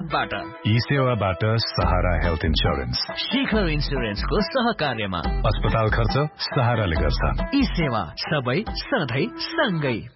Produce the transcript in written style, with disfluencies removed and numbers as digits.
साथबाट यी सेवाबाट सहारा health insurance, शिखर इन्स्योरेन्सको सहकार्यमा अस्पताल खर्च सहाराले गर्छ। यी सेवा सबै सधैँ सँगै।